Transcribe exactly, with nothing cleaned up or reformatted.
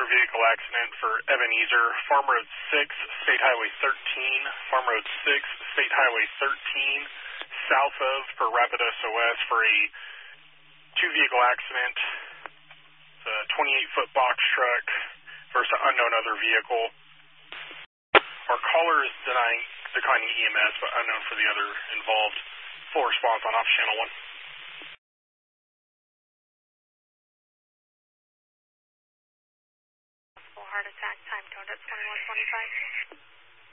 vehicle accident for Ebenezer, Farm Road six, State Highway thirteen, Farm Road six, State Highway thirteen, south of for Rapid S O S for a two-vehicle accident. It's a twenty-eight foot box truck versus an unknown other vehicle. Our caller is denying, declining E M S, but unknown for the other involved. Full response on off channel one. Heart attack, time code at twenty-one twenty-five.